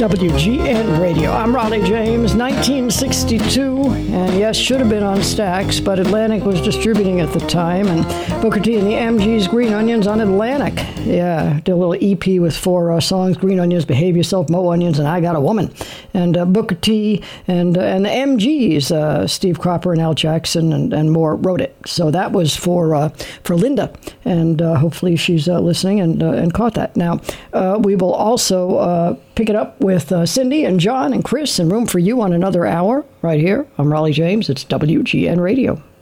WGN Radio. I'm Raleigh James, 1962, and yes, should have been on Stax, but Atlantic was distributing at the time, and Booker T and the MGs, Green Onions on Atlantic. Yeah, did a little EP with 4 songs, Green Onions, Behave Yourself, Mo Onions, and I Got a Woman. And Booker T and the MGs, Steve Cropper and Al Jackson and more wrote it. So that was for Linda, and hopefully she's listening and caught that. Now, we will also pick it up with Cindy and John and Chris and Room for You on another hour right here. I'm Raleigh James. It's WGN Radio.